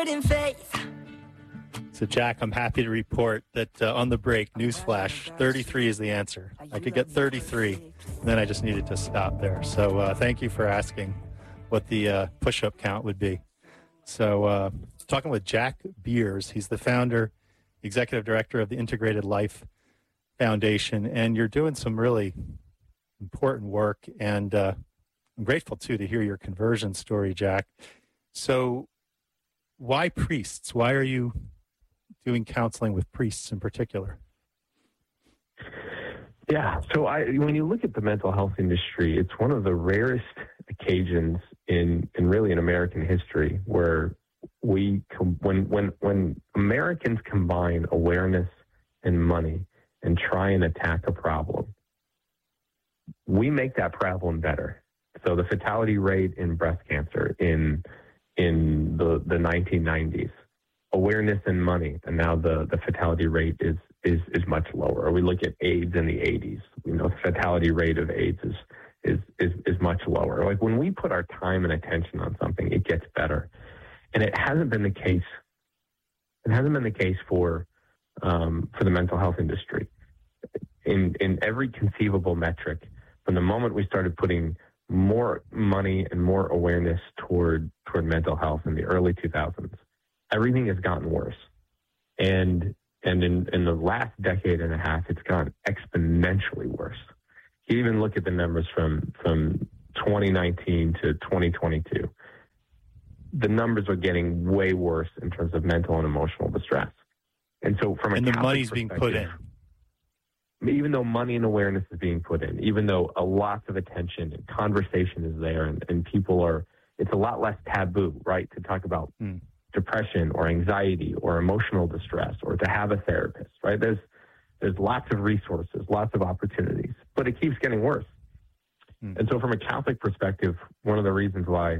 In faith. So, Jack, I'm happy to report that on the break, newsflash, 33 is the answer. I could get 33, and then I just needed to stop there. So thank you for asking what the push-up count would be. So talking with Jack Beers, he's the founder, executive director of the Integrated Life Foundation, and you're doing some really important work, and I'm grateful, too, to hear your conversion story, Jack. So why priests? Why are you doing counseling with priests in particular? Yeah, so when you look at the mental health industry, it's one of the rarest occasions in really in American history where when Americans combine awareness and money and try and attack a problem, we make that problem better. So the fatality rate in breast cancer in the 1990s, awareness and money, and now the fatality rate is much lower. Or we look at AIDS in the 80s, we know the fatality rate of AIDS is much lower. Like when we put our time and attention on something, it gets better. And it hasn't been the case. It hasn't been the case for the mental health industry. In every conceivable metric, from the moment we started putting more money and more awareness toward mental health in the early 2000s, everything has gotten worse. And in the last decade and a half, it's gotten exponentially worse. You even look at the numbers from 2019 to 2022. The numbers are getting way worse in terms of mental and emotional distress. And so from a and the Catholic money's being put in. Even though money and awareness is being put in, even though a lot of attention and conversation is there and people are, it's a lot less taboo, right, to talk about depression or anxiety or emotional distress or to have a therapist, right? There's lots of resources, lots of opportunities, but it keeps getting worse. And so from a Catholic perspective, one of the reasons why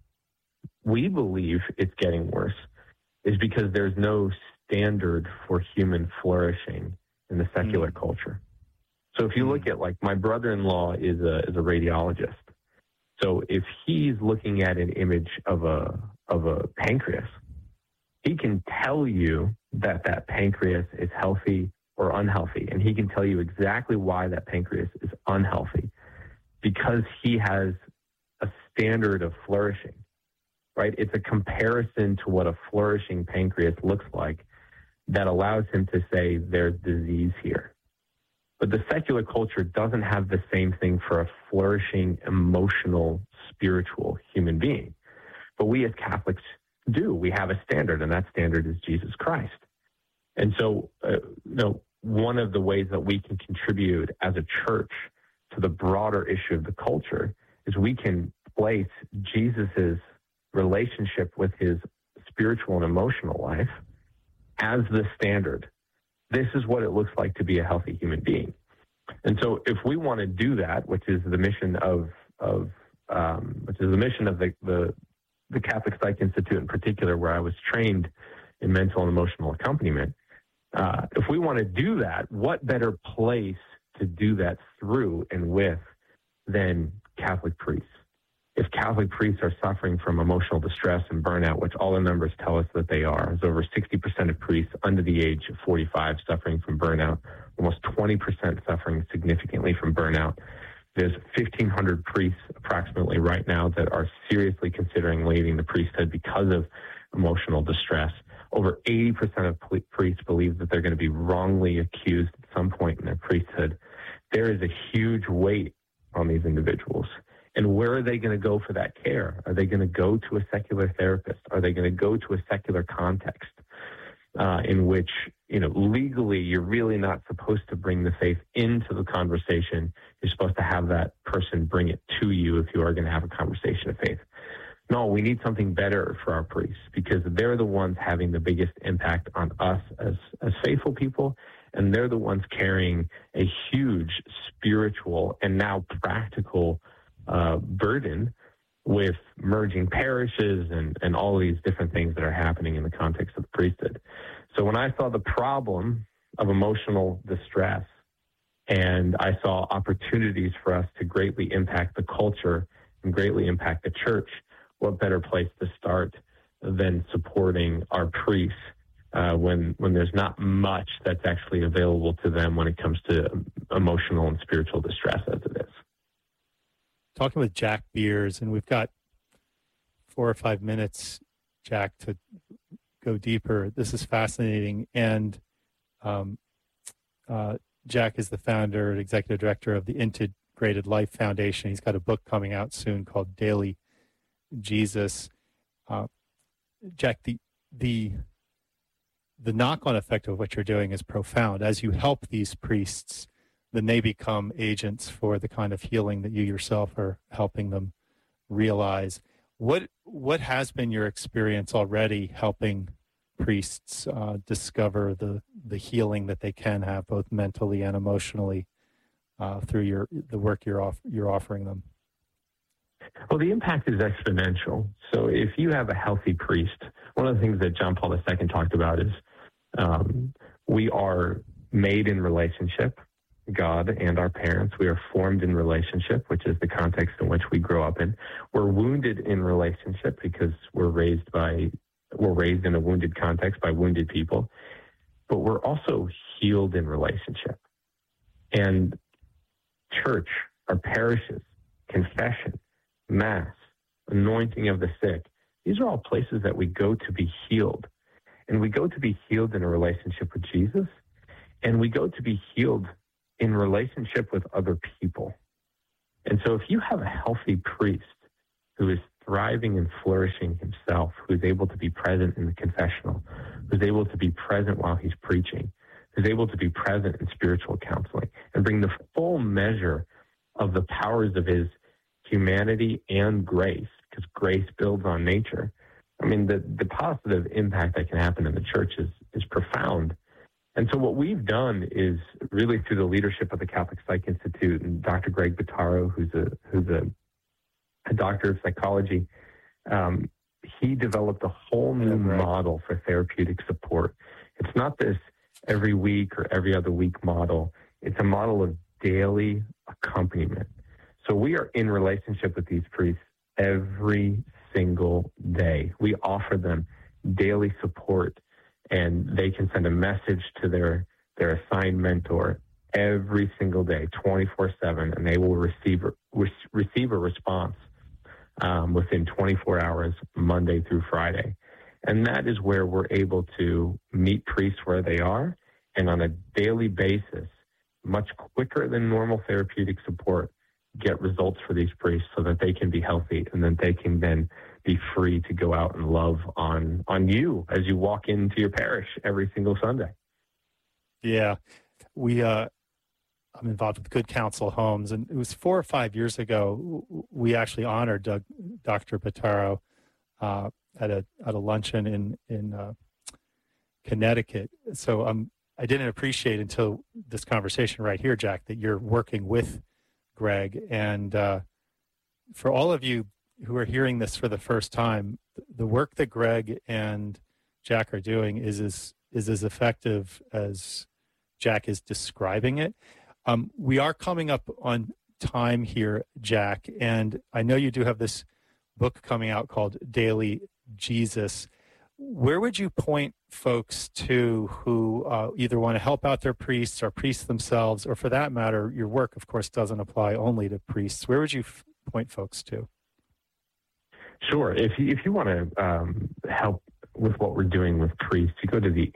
we believe it's getting worse is because there's no standard for human flourishing in the secular culture. So if you look at, like, my brother-in-law is a radiologist. So if he's looking at an image of a pancreas, he can tell you that pancreas is healthy or unhealthy, and he can tell you exactly why that pancreas is unhealthy, because he has a standard of flourishing, right? It's a comparison to what a flourishing pancreas looks like that allows him to say there's disease here. But the secular culture doesn't have the same thing for a flourishing, emotional, spiritual human being. But we as Catholics do. We have a standard, and that standard is Jesus Christ. And so, one of the ways that we can contribute as a church to the broader issue of the culture is we can place Jesus's relationship with his spiritual and emotional life as the standard. This is what it looks like to be a healthy human being. And so if we want to do that, which is the mission of the Catholic Psych Institute in particular, where I was trained in mental and emotional accompaniment, if we want to do that, what better place to do that through and with than Catholic priests? If Catholic priests are suffering from emotional distress and burnout, which all the numbers tell us that they are, there's over 60% of priests under the age of 45 suffering from burnout, almost 20% suffering significantly from burnout. There's 1,500 priests approximately right now that are seriously considering leaving the priesthood because of emotional distress. Over 80% of priests believe that they're going to be wrongly accused at some point in their priesthood. There is a huge weight on these individuals. And where are they going to go for that care? Are they going to go to a secular therapist? Are they going to go to a secular context in which, legally you're really not supposed to bring the faith into the conversation? You're supposed to have that person bring it to you if you are going to have a conversation of faith. No, we need something better for our priests because they're the ones having the biggest impact on us as faithful people, and they're the ones carrying a huge spiritual and now practical burden with merging parishes and all of these different things that are happening in the context of the priesthood. So when I saw the problem of emotional distress and I saw opportunities for us to greatly impact the culture and greatly impact the church, what better place to start than supporting our priests when there's not much that's actually available to them when it comes to emotional and spiritual distress as it is. Talking with Jack Beers, and we've got 4 or 5 minutes, Jack, to go deeper. This is fascinating. And Jack is the founder and executive director of the Integrated Life Foundation. He's got a book coming out soon called Daily Jesus. Jack, the knock-on effect of what you're doing is profound. As you help these priests, then they become agents for the kind of healing that you yourself are helping them realize. What has been your experience already helping priests discover the healing that they can have both mentally and emotionally through the work you're offering them? Well, the impact is exponential. So if you have a healthy priest, one of the things that John Paul II talked about is we are made in relationship, God and our parents. We are formed in relationship, which is the context in which we grow up in. We're wounded in relationship because we're raised in a wounded context by wounded people, but we're also healed in relationship. And church, our parishes, confession, Mass, anointing of the sick, these are all places that we go to be healed. And we go to be healed in a relationship with Jesus, and we go to be healed in relationship with other people. And so if you have a healthy priest who is thriving and flourishing himself, who's able to be present in the confessional, who's able to be present while he's preaching, who's able to be present in spiritual counseling, and bring the full measure of the powers of his humanity and grace, because grace builds on nature. I mean, the positive impact that can happen in the church is profound. And so what we've done is really through the leadership of the Catholic Psych Institute and Dr. Greg Bottaro, who's a doctor of psychology, he developed a whole new model for therapeutic support. It's not this every week or every other week model. It's a model of daily accompaniment. So we are in relationship with these priests every single day. We offer them daily support, and they can send a message to their assigned mentor every single day, 24/7, and they will receive a response within 24 hours, Monday through Friday. And that is where we're able to meet priests where they are, and on a daily basis, much quicker than normal therapeutic support, get results for these priests so that they can be healthy, and then they can then be free to go out and love on you as you walk into your parish every single Sunday. Yeah. I'm involved with Good Counsel Homes, and it was 4 or 5 years ago, we actually honored Dr. Bottaro at a luncheon in Connecticut. So I didn't appreciate until this conversation right here, Jack, that you're working with Greg. And for all of you who are hearing this for the first time, the work that Greg and Jack are doing is as effective as Jack is describing it. We are coming up on time here, Jack, and I know you do have this book coming out called Daily Jesus. Where would you point folks to who either want to help out their priests or priests themselves, or for that matter, your work, of course, doesn't apply only to priests. Where would you point folks to? Sure. If you want to help with what we're doing with priests, you go to the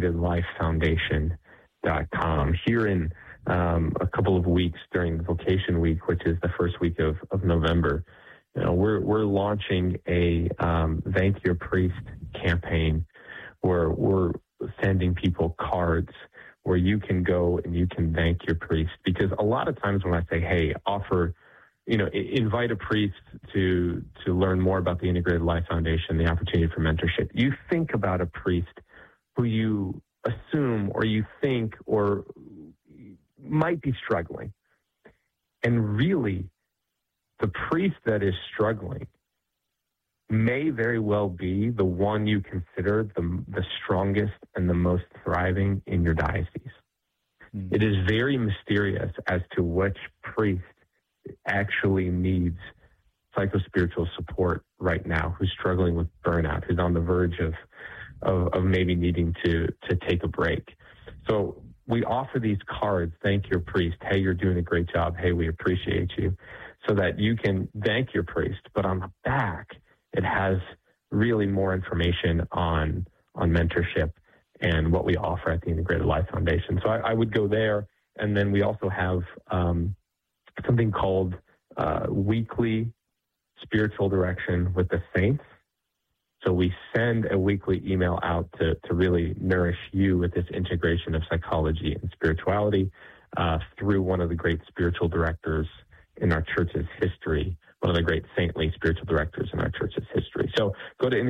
integratedlifefoundation.com. Here in a couple of weeks during the Vocation Week, which is the first week of November, we're launching a Thank Your Priest campaign where we're sending people cards where you can go and you can thank your priest. Because a lot of times when I say, hey, invite a priest to learn more about the Integrated Life Foundation, the opportunity for mentorship, you think about a priest who you assume or you think or might be struggling. And really, the priest that is struggling may very well be the one you consider the strongest and the most thriving in your diocese. Mm-hmm. It is very mysterious as to which priest actually needs psychospiritual support right now, who's struggling with burnout, who's on the verge of maybe needing to take a break. So we offer these cards, thank your priest. Hey, you're doing a great job. Hey, we appreciate you. So that you can thank your priest. But on the back, it has really more information on mentorship and what we offer at the Integrated Life Foundation. So I would go there. And then we also have something called Weekly Spiritual Direction with the Saints. So we send a weekly email out to really nourish you with this integration of psychology and spirituality through one of the great spiritual directors in our church's history, one of the great saintly spiritual directors in our church's history. So go to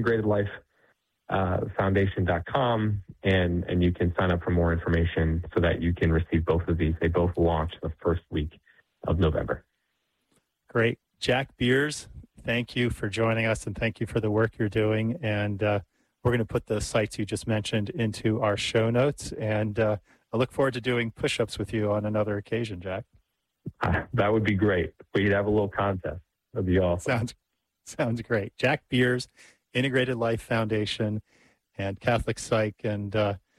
integratedlifefoundation.com and you can sign up for more information so that you can receive both of these. They both launch the first week of November. Great. Jack Beers, thank you for joining us and thank you for the work you're doing. And we're going to put the sites you just mentioned into our show notes. And I look forward to doing push-ups with you on another occasion, Jack. That would be great. We'd have a little contest. That'd be awesome. Sounds great. Jack Beers, Integrated Life Foundation, and Catholic Psych, and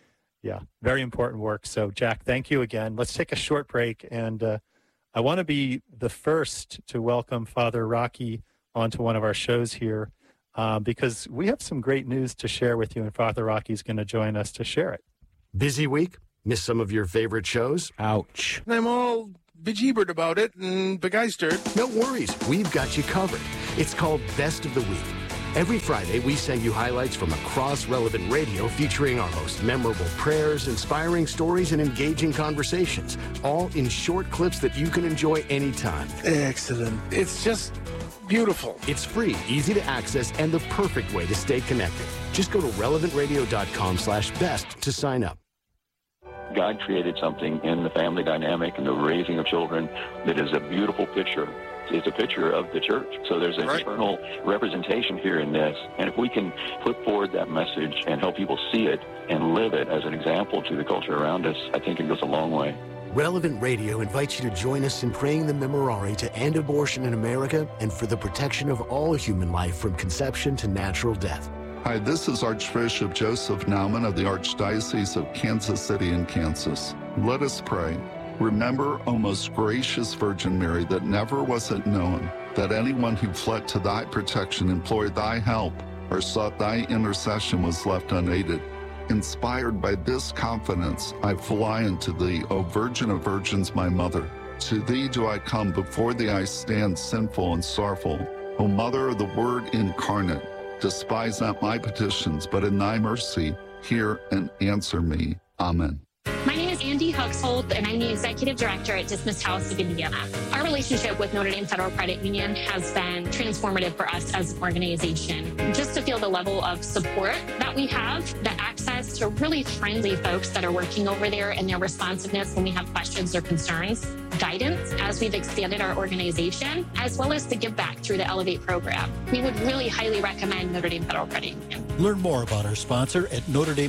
very important work. So, Jack, thank you again. Let's take a short break, and I want to be the first to welcome Father Rocky onto one of our shows here because we have some great news to share with you, and Father Rocky's going to join us to share it. Busy week? Miss some of your favorite shows? Ouch. I'm all bejeebered about it and begeistered. No worries. We've got you covered. It's called Best of the Week. Every Friday, we send you highlights from across Relevant Radio featuring our most memorable prayers, inspiring stories, and engaging conversations, all in short clips that you can enjoy anytime. Excellent. It's just beautiful. It's free, easy to access, and the perfect way to stay connected. Just go to relevantradio.com/best to sign up. God created something in the family dynamic and the raising of children that is a beautiful picture. It's a picture of the church. So there's an eternal representation here in this. And if we can put forward that message and help people see it and live it as an example to the culture around us, I think it goes a long way. Relevant Radio invites you to join us in praying the Memorare to end abortion in America and for the protection of all human life from conception to natural death. Hi, this is Archbishop Joseph Naumann of the Archdiocese of Kansas City in Kansas. Let us pray. Remember, O most gracious Virgin Mary, that never was it known that anyone who fled to thy protection, implored thy help, or sought thy intercession was left unaided. Inspired by this confidence, I fly unto thee, O Virgin of Virgins, my mother. To thee do I come, before thee I stand sinful and sorrowful. O Mother of the Word incarnate, despise not my petitions, but in thy mercy, hear and answer me. Amen. My name is Andy Huxhold, and I'm the Executive Director at Dismissed House of Indiana. Our relationship with Notre Dame Federal Credit Union has been transformative for us as an organization. Just to feel the level of support that we have, the access to really friendly folks that are working over there and their responsiveness when we have questions or concerns, guidance as we've expanded our organization, as well as the give back through the Elevate program. We would really highly recommend Notre Dame Federal Credit Union. Learn more about our sponsor at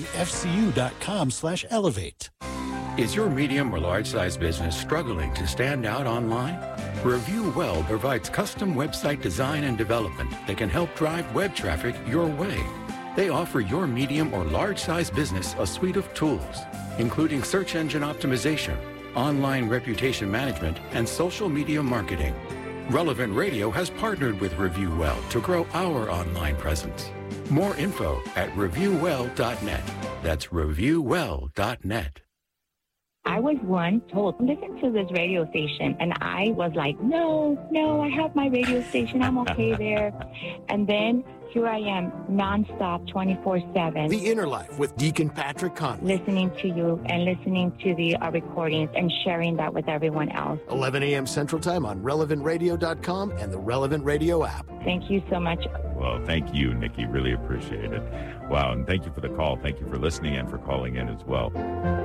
NotreDameFCU.com/elevate. Is your medium or large-size business struggling to stand out online? Review Well provides custom website design and development that can help drive web traffic your way. They offer your medium or large-size business a suite of tools, including search engine optimization, online reputation management, and social media marketing. Relevant Radio has partnered with Review Well to grow our online presence. More info at reviewwell.net. That's reviewwell.net. I was once told, listen to this radio station. And I was like, no, I have my radio station. I'm okay there. And then here I am, nonstop, 24/7. The Inner Life with Deacon Patrick Conley. Listening to you and listening to the recordings and sharing that with everyone else. 11 a.m. Central Time on relevantradio.com and the Relevant Radio app. Thank you so much. Well, thank you, Nikki. Really appreciate it. Wow, and thank you for the call. Thank you for listening and for calling in as well.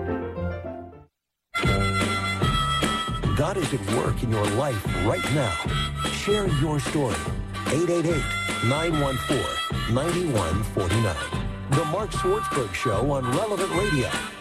God is at work in your life right now. Share your story. 888-914-9149. The Mark Swartzberg Show on Relevant Radio.